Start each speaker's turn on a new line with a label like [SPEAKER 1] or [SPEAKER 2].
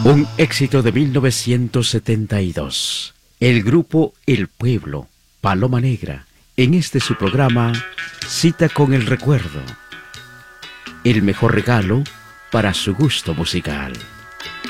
[SPEAKER 1] Un éxito de 1972. El grupo El Pueblo, Paloma Negra, en este su programa, Cita con el Recuerdo. El mejor regalo para su gusto musical.